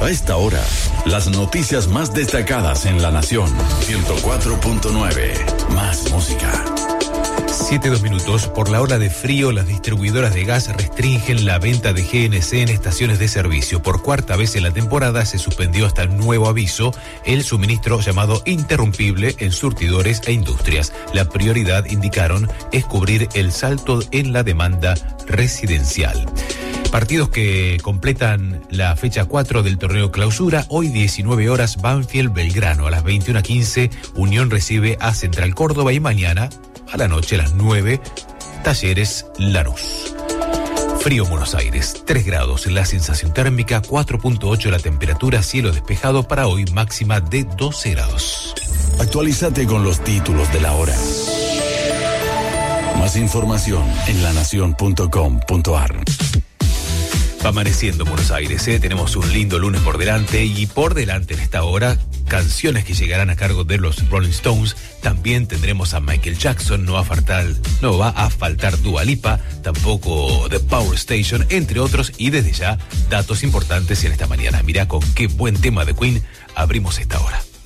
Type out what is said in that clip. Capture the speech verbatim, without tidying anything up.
A esta hora, las noticias más destacadas en La Nación. ciento cuatro punto nueve. Más música. Siete, dos minutos. Por la ola de frío, las distribuidoras de gas restringen la venta de G N C en estaciones de servicio. Por cuarta vez en la temporada se suspendió hasta nuevo aviso el suministro llamado interrumpible en surtidores e industrias. La prioridad, indicaron, es cubrir el salto en la demanda residencial. Partidos que completan la fecha cuatro del torneo clausura. Hoy diecinueve horas, Banfield Belgrano. A las veintiuna quince, Unión recibe a Central Córdoba y mañana a la noche a las nueve, Talleres Lanús. Frío en Buenos Aires, tres grados la sensación térmica, cuatro punto ocho la temperatura, cielo despejado para hoy, máxima de doce grados. Actualízate con los títulos de la hora. Más información en lanación punto com punto ar. Va amaneciendo en Buenos Aires, ¿eh? Tenemos un lindo lunes por delante y por delante en esta hora canciones que llegarán a cargo de los Rolling Stones. También tendremos a Michael Jackson, no va a faltar, no va a faltar Dua Lipa, tampoco The Power Station, entre otros, y desde ya datos importantes en esta mañana. Mirá con qué buen tema de Queen abrimos esta hora.